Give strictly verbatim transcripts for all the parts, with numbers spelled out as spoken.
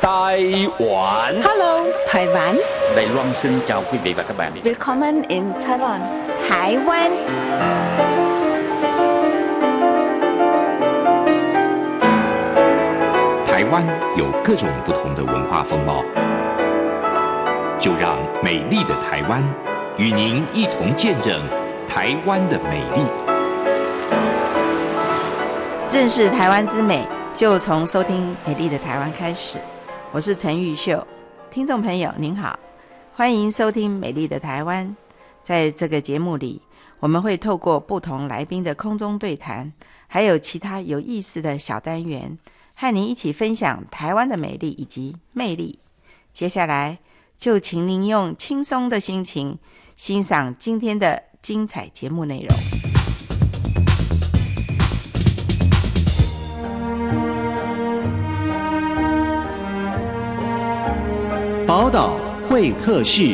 Đài Loan. Hello, Đài Loan. Đài Loan xin chào quý vị và các bạn. Willkommen in Taiwan. 台湾。 台湾有各种不同的文化风貌，就让美丽的台湾与您一同见证台湾的美丽。 认识台湾之美，就从收听美丽的台湾开始。我是陈玉秀，听众朋友您好，欢迎收听美丽的台湾。在这个节目里，我们会透过不同来宾的空中对谈，还有其他有意思的小单元，和您一起分享台湾的美丽以及魅力。接下来就请您用轻松的心情欣赏今天的精彩节目内容。 宝岛会客室，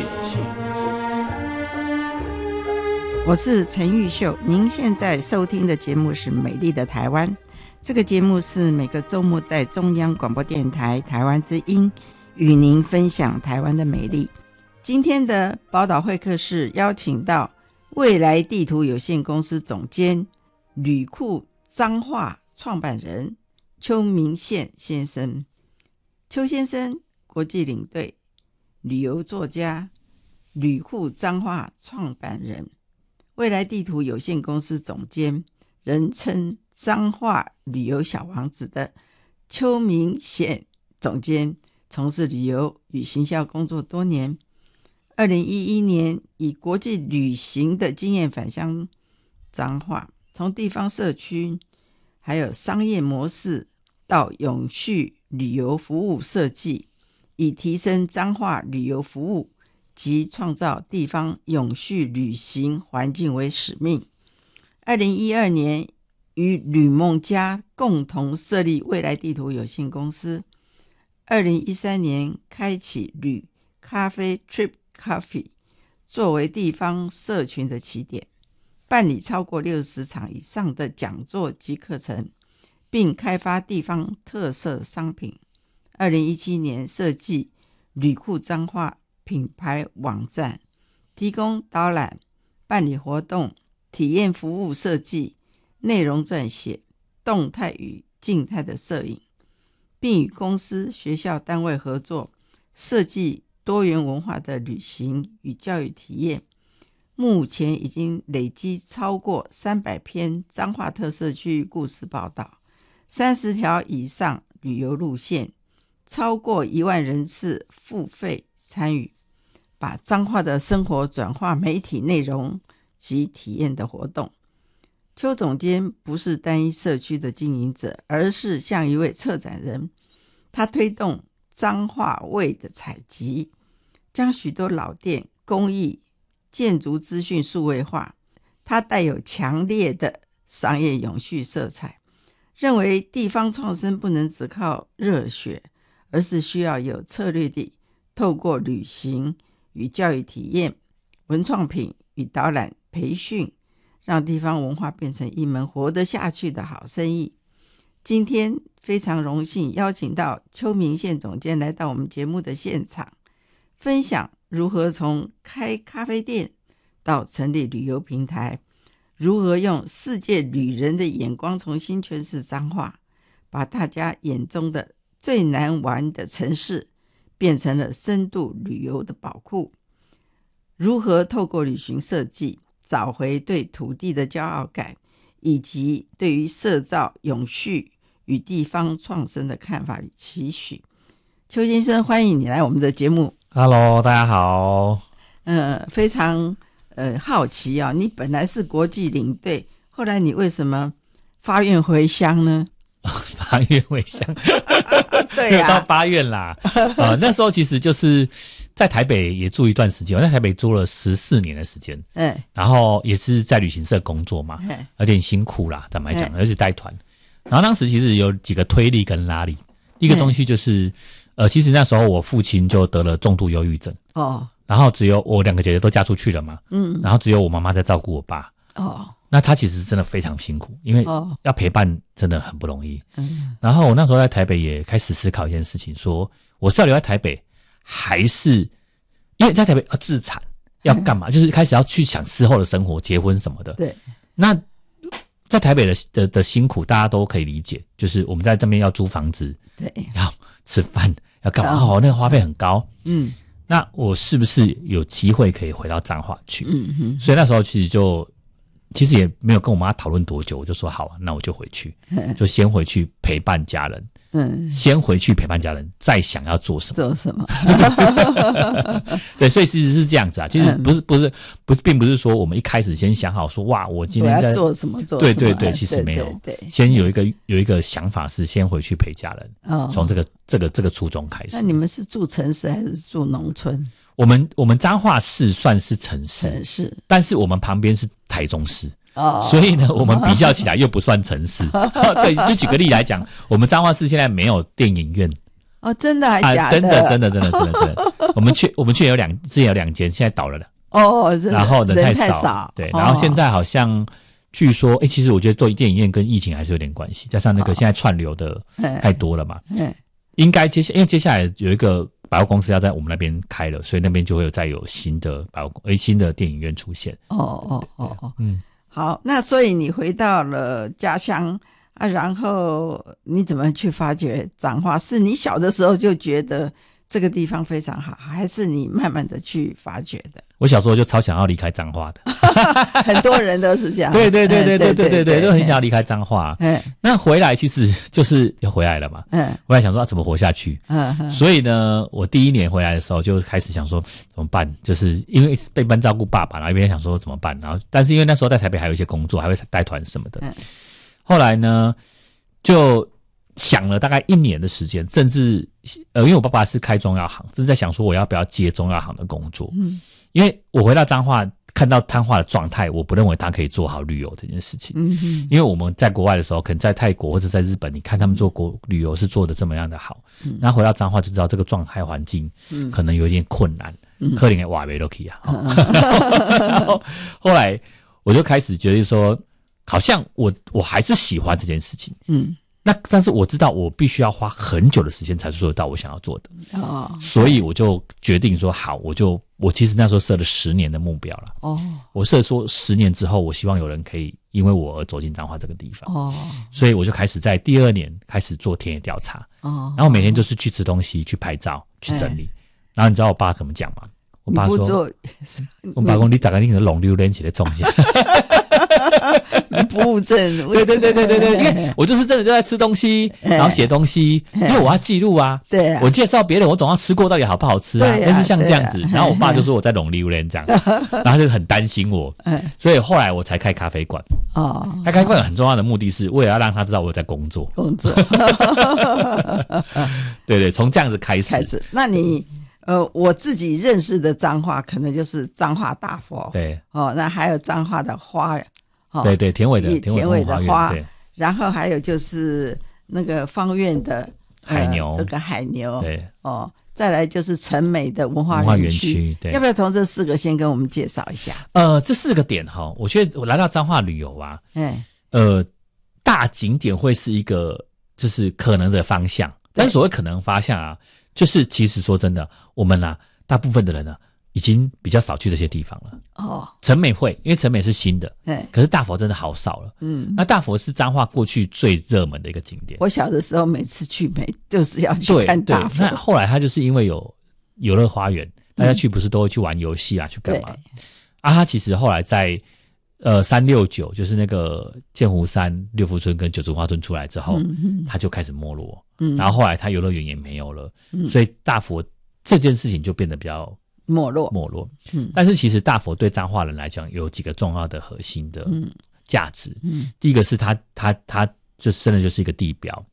我是陈玉秀，您现在收听的节目是美丽的台湾。这个节目是每个周末在中央广播电台台湾之音与您分享台湾的美丽。今天的宝岛会客室邀请到未来地图有限公司总监、旅库彰化创办人邱明宪先生。邱先生国际领队、旅游作家、旅库彰化创办人、未来地图有限公司总监，人称彰化旅游小王子的邱明宪总监，从事旅游与行销工作多年。二零一一年以国际旅行的经验返乡彰化，从地方社区还有商业模式到永续旅游服务设计，以提升彰化旅游服务及创造地方永续旅行环境为使命。二零一二年与旅梦家共同设立未来地图有限公司。二零一三年开启旅咖啡 Trip Coffee， 作为地方社群的起点，办理超过六十场以上的讲座及课程，并开发地方特色商品。二零一七年设计旅库彰化品牌网站，提供导览、办理活动、体验服务设计、内容撰写、动态与静态的摄影，并与公司、学校单位合作，设计多元文化的旅行与教育体验。目前已经累积超过三百篇彰化特色区域故事报道，三十条以上旅游路线，超过一万人次付费参与，把彰化的生活转化媒体内容及体验的活动。邱总监不是单一社区的经营者，而是像一位策展人。他推动彰化味的采集，将许多老店、工艺、建筑资讯数位化。他带有强烈的商业永续色彩，认为地方创生不能只靠热血，而是需要有策略地透过旅行与教育体验、文创品与导览培训，让地方文化变成一门活得下去的好生意。今天非常荣幸邀请到邱明宪总监来到我们节目的现场，分享如何从开咖啡店到成立旅游平台，如何用世界旅人的眼光重新诠释彰化，把大家眼中的最难玩的城市变成了深度旅游的宝库，如何透过旅行设计找回对土地的骄傲感，以及对于社造永续与地方创生的看法与期许。邱先生，欢迎你来我们的节目。 Hello， 大家好。 呃，非常呃好奇啊，你本来是国际领队，后来你为什么发愿回乡呢？ 发愿回乡对啊， 没有到八愿啦。呃，那时候其实就是在台北也住一段时间，我在台北住了十四年的时间，嗯，然后也是在旅行社工作嘛，有点辛苦啦，坦白讲，而且带团。然后当时其实有几个推力跟拉力，第一个东西就是，呃，其实那时候我父亲就得了重度忧郁症哦，然后只有我两个姐姐都嫁出去了嘛，嗯，然后只有我妈妈在照顾我爸哦， 那他其实真的非常辛苦，因为要陪伴真的很不容易。嗯，然后我那时候在台北也开始思考一件事情，说我是要留在台北，还是因为在台北要自产要干嘛？就是开始要去想之后的生活、结婚什么的。 对， 那在台北的的的辛苦，大家都可以理解，就是我们在这边要租房子， 对， 要吃饭，要干嘛？哦，那个花费很高。嗯，那我是不是有机会可以回到彰化去？嗯嗯，所以那时候其实就。其实也没有跟我妈讨论多久，我就说好啊，那我就回去，就先回去陪伴家人，嗯，先回去陪伴家人，再想要做什么， 做什么？ 对，所以其实是这样子啊，其实不是不是不是，并不是说我们一开始先想好说哇，我今天在做什么做什么， 对对对，其实没有， 对对对， 先有一个有一个想法是先回去陪家人，哦，从这个这个这个初衷开始。 那你们是住城市还是住农村？ 我们我们彰化市算是城市， 城市， 但是我们旁边是台中市。哦，所以呢，我们比较起来又不算城市。对，就举个例来讲，我们彰化市现在没有电影院。 哦，真的还假的？ 啊，真的，真的，真的，真的，真的。我们去，我们去有两，之前有两间，现在倒了的。 哦， 然后人太少， 人太少对，然后现在好像据说，哎，其实我觉得做电影院跟疫情还是有点关系，加上那个现在串流的太多了嘛。嗯，应该接下，因为接下来有一个百货公司要在我们那边开了，所以那边就会有再有新的百货，诶，新的电影院出现。 哦哦哦哦，嗯。好，那所以你回到了家乡啊，然后你怎么去发掘彰化？是你小的时候就觉得这个地方非常好，还是你慢慢的去发掘的？ 我小时候就超想要离开彰化的， 很多人都是这样。 对对对对对对对对，都很想要离开彰化。嗯，那回来其实就是要回来了嘛。嗯，回来想说要怎么活下去。嗯，所以呢，我第一年回来的时候就开始想说怎么办，就是因为被班照顾爸爸，然后一边想说怎么办，然后但是因为那时候在台北还有一些工作，还会带团什么的。嗯，后来呢就想了大概一年的时间，甚至呃，因为我爸爸是开中药行，就是在想说我要不要接中药行的工作。嗯。因为我回到彰化看到彰化的状态，我不认为他可以做好旅游这件事情。嗯哼，因为我们在国外的时候，可能在泰国或者在日本，你看他们做国旅游是做的这么样的好，嗯，然后回到彰化就知道这个状态环境可能有点困难，嗯，可能也瓦维都可以啊。嗯，然后后来我就开始觉得说，好像我我还是喜欢这件事情。嗯。那但是我知道我必须要花很久的时间才做得到我想要做的，哦，所以我就决定说好，我就我其实那时候设了十年的目标了。哦，我设说十年之后，我希望有人可以因为我而走进彰化这个地方。哦，所以我就开始在第二年开始做田野调查。哦，然后每天就是去吃东西、去拍照、去整理。欸，然后你知道我爸怎么讲吗？我爸说：“我爸说你大概你的龙溜连起来种下。” 不务正， 对对对对对对，因为我就是真的就在吃东西，然后写东西，因为我要记录啊。对啊，我介绍别人，我总要吃过到底好不好吃啊。但是像这样子，然后我爸就说我在龙溜连这样，然后他就很担心我，所以后来我才开咖啡馆。哦，开咖啡馆很重要的目的是为了要让他知道我在工作。 工作， 对对，从这样子开始。 开始，那你。呃，我自己认识的彰化可能就是彰化大佛， 对， 哦，那还有彰化的花， 哦，对对，田尾的田尾的花， 对， 然后还有就是那个芳苑的海牛， 呃，这个海牛， 对， 哦，再来就是成美的文化园区， 对， 要不要从这四个先跟我们介绍一下？ 呃，这四个点哈，我觉得我来到彰化旅游啊，嗯，呃，大景点会是一个就是可能的方向，但是所谓可能方向啊。就是其实说真的，我们啊，大部分的人呢、啊，已经比较少去这些地方了。哦，成美会，因为成美是新的，对，可是大佛真的好少了。嗯，那大佛是彰化过去最热门的一个景点。 我小的时候每次去美就是要去看大佛。 那后来它就是因为有游乐花园，大家去不是都会去玩游戏啊，去干嘛？啊，它其实后来在呃三六九，就是那个剑湖山、六福村跟九族花村出来之后，嗯、它就开始没落。嗯，然后后来它游乐园也没有了，嗯，所以大佛这件事情就变得比较没落没落。嗯，但是其实大佛对彰化人来讲有几个重要的核心的价值。嗯，第一个是它它它这真的就是一个地标。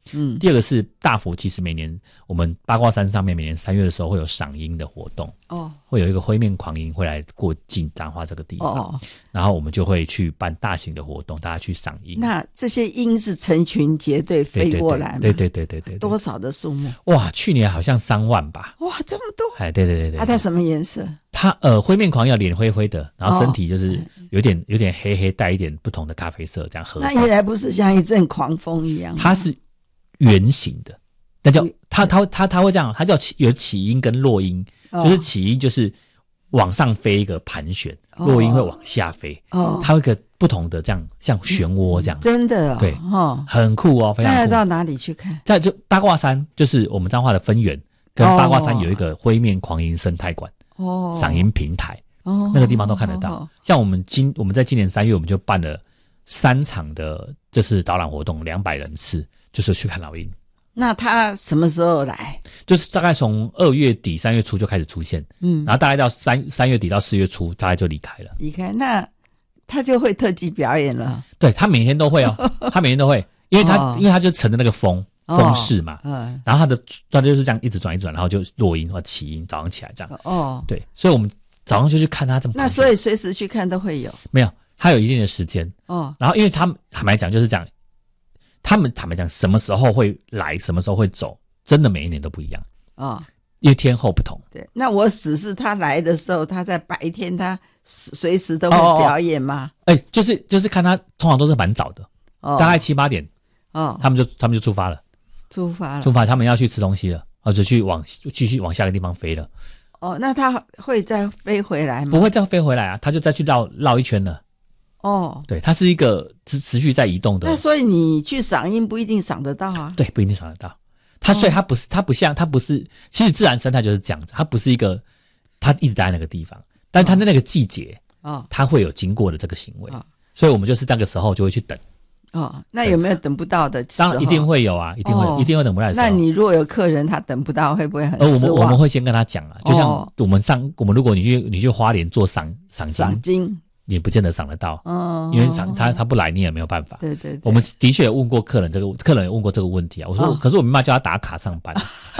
嗯，第二个是大佛，其实每年我们八卦山上面每年三月的时候会有赏樱的活动哦，会有一个灰面狂鹰会来过境彰化这个地方，哦，然后我们就会去办大型的活动，大家去赏樱。 那这些鹰是成群结队飞过来吗？ 对对对对 对, 对, 对, 对多少的数目？ 哇，去年好像三万吧。 哇，这么多！ 哎，对对对对。 啊，它什么颜色？ 它呃灰面狂鹰脸灰灰的，然后身体就是有点、哦、有点黑黑，带一点不同的咖啡色，这样合上。 那原来不是像一阵狂风一样？ 它是圆形的，那叫它它它它会这样，它叫起有起鹰跟落鹰，哦，就是起鹰就是往上飞一个盘旋，哦，落鹰会往下飞，哦，它会一个不同的这样像漩涡这样， 嗯，真的，哦，对， 哦，很酷哦，非常酷。 那要到哪里去看？ 在就八卦山，就是我们彰化的分园，跟八卦山有一个灰面狂鹰生态馆。哦，赏樱平台，哦，那个地方都看得到。哦，像我们今我们在今年三月，我们就办了三场的，就是导览活动，两百人次，就是去看老鹰。 那他什么时候来？ 就是大概从二月底三月初就开始出现，嗯，然后大概到三三月底到四月初，大概就离开了。 离开，那他就会特技表演了。 对，他每天都会哦，他每天都会，因为他，哦，因为他就乘着那个风。风势嘛，嗯，然后它的它就是这样一直转一转，然后就落鹰或起鹰，早上起来这样。哦，对，所以我们早上就去看它这么。 那所以随时去看都会有？ 没有，它有一定的时间。哦，然后因为他们坦白讲就是这样，他们坦白讲什么时候会来，什么时候会走，真的每一年都不一样。哦，因为天候不同。 对，那我只是他来的时候，他在白天他随时都会表演吗？ 哎，欸，就是就是看他通常都是蛮早的，哦，大概七八点，哦，他们就他们就出发了。 出发了， 出发，他们要去吃东西了，或者去往继续往下个地方飞了。 哦，那他会再飞回来吗？ 不会再飞回来啊，他就再去绕绕一圈了。哦，对，它是一个持持续在移动的。 那所以你去赏樱不一定赏得到啊。 对，不一定赏得到。它所以它不是，它不像，它不是，其实自然生态就是这样子，它不是一个，它一直待在那个地方，但它的那个季节，哦，它会有经过的这个行为，哦，所以我们就是那个时候就会去等。 哦，那有没有等不到的时候？ 当然一定会有啊，一定会，哦，一定会等不到的时候。 那你如果有客人他等不到，会不会很失望？ 呃，我们我们会先跟他讲啊，就像我们上，哦，我们如果你去你去花莲做赏赏赏金， 也不见得赏得到，哦，因为赏他他不来，你也没有办法。 对对对， 我们的确有问过客人这个，客人有问过这个问题啊。我说，哦，可是我没办法叫他打卡上班，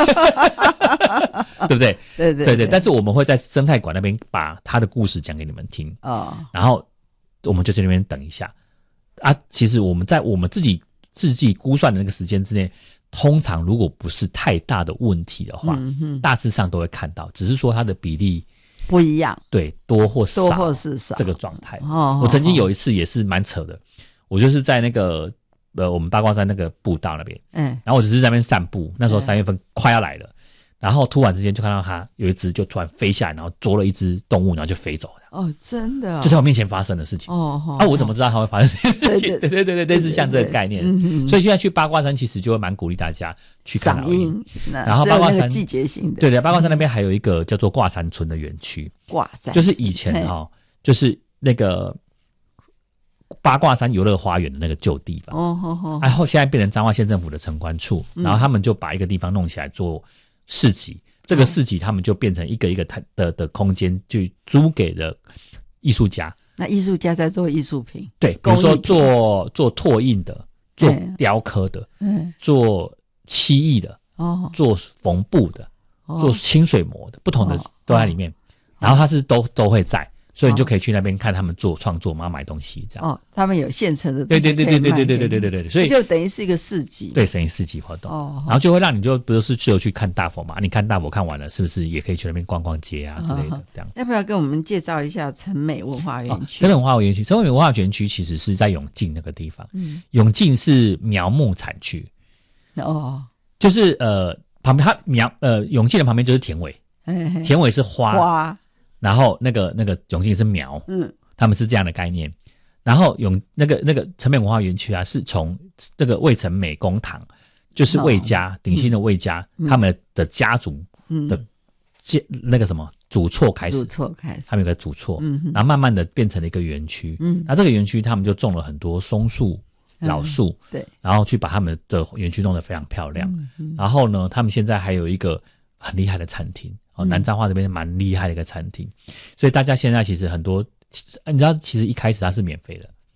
对不对？ 对对 对, 对对。但是我们会在生态馆那边把他的故事讲给你们听，哦，然后我们就在那边等一下。啊，其实我们在我们自己自己估算的那个时间之内，通常如果不是太大的问题的话，嗯，大致上都会看到，只是说它的比例不一样， 对，多或少， 多或是少这个状态。哦，我曾经有一次也是蛮扯的，我就是在那个呃我们八卦山那个步道那边，嗯，然后我只是在那边散步，那时候三月份快要来了，然后突然之间就看到它有一只就突然飞下来，然后捉了一只动物，然后就飞走了。 哦，真的，哦， 就在我面前发生的事情。哦，哦啊，我怎么知道它会发生这件事情？对对对对，类似像这个概念。嗯，所以现在去八卦山，其实就会蛮鼓励大家去看老鹰。然后八卦山季节性的， 对对，八卦山那边还有一个叫做挂山村的园区。 挂山就是以前哈，哦，就是那个八卦山游乐花园的那个旧地方。哦哦哦。然后现在变成彰化县政府的城管处，然后他们就把一个地方弄起来做市集。这个市集他们就变成一个一个的的空间，去租给了艺术家。 那艺术家在做艺术品， 对，比如说做做拓印的，做雕刻的，嗯，做漆艺的，哦，做缝布的，哦，做清水模的，不同的都在里面。哦，然后他是都都会在。所以你就可以去那边看他们做创作嘛，买东西这样。 哦，他们有现成的东西可以卖。对对对对对对对对对对对，所以就等于是一个市集。 对，等于市集活动。哦，然后就会让你就不是只有去看大佛嘛？你看大佛看完了，是不是也可以去那边逛逛街啊之类的？这样。 要不要跟我们介绍一下成美文化园区？ 成美文化园区，成美文化园区其实是在永靖那个地方。嗯，永靖是苗木产区。哦，就是呃旁边它苗呃永靖的旁边就是田尾，田尾是花。花。然后那个那个永靖是苗，嗯，他们是这样的概念。然后永那个那个成美文化园区啊，是从这个魏成美公堂，就是魏家鼎新的魏家，嗯，他们的家族的接，嗯，那个什么祖厝开始， 祖厝开始， 他们有个祖厝，嗯，然后慢慢的变成了一个园区，嗯，那这个园区他们就种了很多松树、老树，嗯，对，然后去把他们的园区弄得非常漂亮。嗯嗯，然后呢，他们现在还有一个很厉害的餐厅。哦，南彰化这边蛮厉害的一个餐厅，所以大家现在其实很多，你知道，其实一开始它是免费的，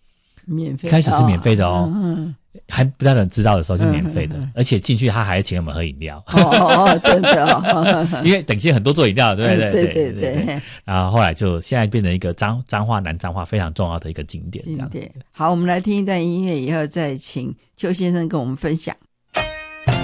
免费， 一开始是免费的哦， 嗯还不太人知道的时候是免费的，嗯嗯嗯而且进去他还请我们喝饮料。 哦哦，真的哦， 因为等级很多做饮料，对不对？ 对对对 对, 对。 然后后来就现在变成一个彰彰化南彰化非常重要的一个景点。 景点。好，我们来听一段音乐，以后再请邱先生跟我们分享。